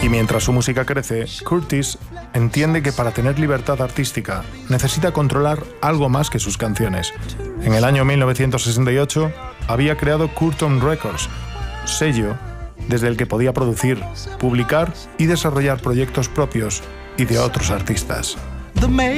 Y mientras su música crece, Curtis entiende que para tener libertad artística necesita controlar algo más que sus canciones. En el año 1968 había creado Curtom Records, sello desde el que podía producir, publicar y desarrollar proyectos propios y de otros artistas. The